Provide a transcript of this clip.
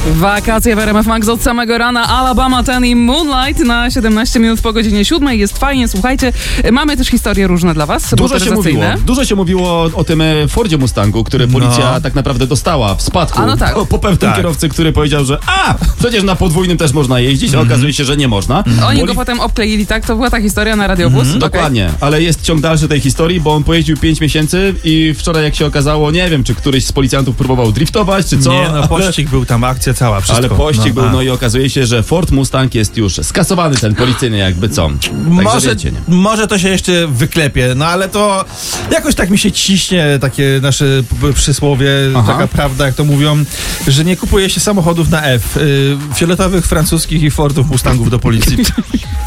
Wakacje w RMF Max od samego rana. Alabama Ten i Moonlight na 17 minut po godzinie 7. Jest fajnie, słuchajcie. Mamy też historie różne dla was. Dużo się mówiło o tym Fordzie Mustangu, który policja tak naprawdę dostała w spadku po pewnym kierowcy, który powiedział, że przecież na podwójnym też można jeździć, a okazuje się, że nie można. Oni go potem obkleili, tak? To była ta historia na Radiobus? Dokładnie, ale jest ciąg dalszy tej historii, bo on pojeździł 5 miesięcy i wczoraj, jak się okazało, nie wiem, czy któryś z policjantów próbował driftować, czy co. Nie, pościg był tam, akcja cała, wszystko. Ale pościg był, i okazuje się, że Ford Mustang jest już skasowany, ten policyjny jakby co. Może to się jeszcze wyklepie, ale to jakoś tak mi się ciśnie takie nasze przysłowie, taka prawda, jak to mówią, że nie kupuje się samochodów na F, fioletowych, francuskich i Fordów Mustangów do policji.